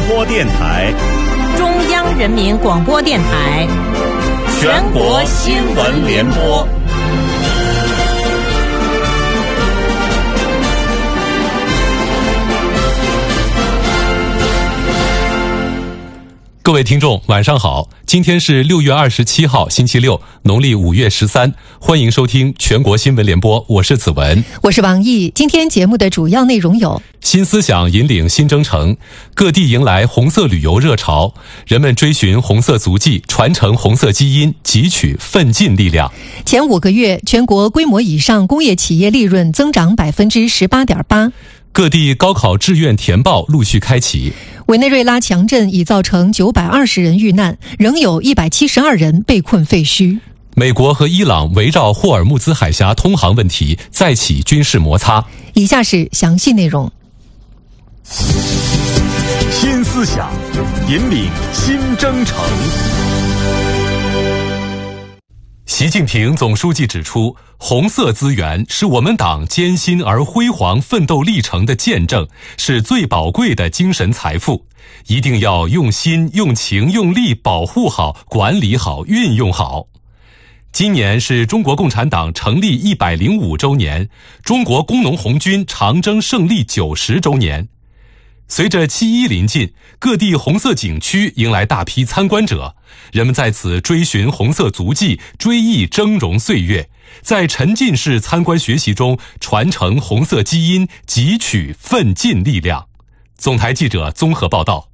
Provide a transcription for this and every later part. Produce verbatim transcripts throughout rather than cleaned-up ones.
播电台、 中央人民广播电台、 全国新闻联播。 各位听众晚上好，今天是六月二十七号星期六，农历五月十三，欢迎收听全国新闻联播，我是子文， 我是王毅。今天节目的主要内容有： 新思想引领新征程，各地迎来红色旅游热潮，人们追寻红色足迹，传承红色基因，汲取奋进力量。 前五个月，全国规模以上工业企业利润增长百分之十八点八。 各地高考志愿填报陆续开启。 委内瑞拉强震已造成九百二十人遇难，仍有一百七十二人被困废墟。 美国和伊朗围绕霍尔木兹海峡通航问题再起军事摩擦。 以下是详细内容。 新思想引领新征程。 习近平总书记指出，红色资源是我们党艰辛而辉煌奋斗历程的见证，是最宝贵的精神财富，一定要用心、用情、用力保护好、管理好、运用好。今年是中国共产党成立一百零五周年，中国工农红军长征胜利九十周年。随着七一临近，各地红色景区迎来大批参观者，人们在此追寻红色足迹，追忆峥嵘岁月，在沉浸式参观学习中传承红色基因，汲取奋进力量。总台记者综合报道。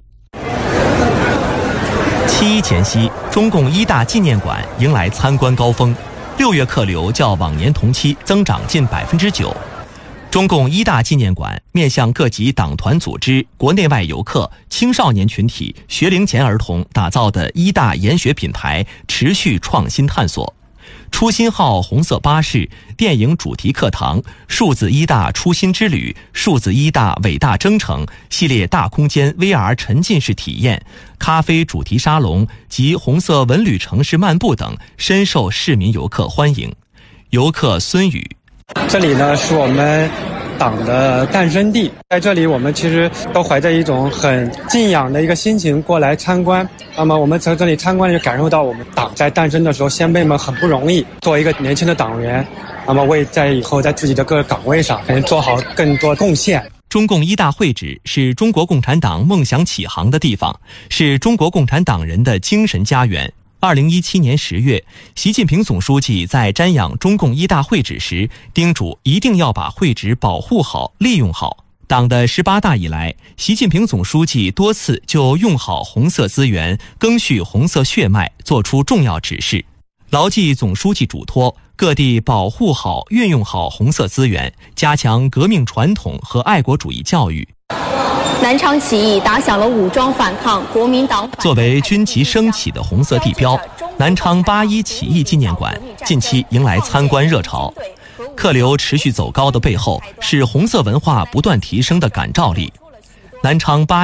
七一前夕，中共一大纪念馆迎来参观高峰，六月客流较往年同期增长近百分之九。中共一大纪念馆面向各级党团组织、国内外游客、青少年群体、学龄前儿童打造的一大研学品牌持续创新探索。初心号红色巴士、电影主题课堂、数字一大初心之旅、数字一大伟大征程系列大空间 V R 沉浸式体验、咖啡主题沙龙及红色文旅城市漫步等深受市民游客欢迎。游客孙宇： 这里呢是我们党的诞生地，在这里我们其实都怀着一种很敬仰的一个心情过来参观。那么我们在这里参观就感受到我们党在诞生的时候先辈们很不容易，作为一个年轻的党员，那么为在以后在自己的各个岗位上能做好更多贡献。 中共一大会址是中国共产党梦想起航的地方，是中国共产党人的精神家园。二零一七年十月，习近平总书记在瞻仰中共一大会址时，叮嘱一定要把会址保护好、利用好。党的十八大以来，习近平总书记多次就用好红色资源、赓续红色血脉作出重要指示，牢记总书记嘱托，各地保护好、运用好红色资源，加强革命传统和爱国主义教育。 南昌起义打响了武装反抗国民党。 作为军旗升起的红色地标，南昌八一起义纪念馆近期迎来参观热潮。客流持续走高的背后，是红色文化不断提升的感召力。南昌八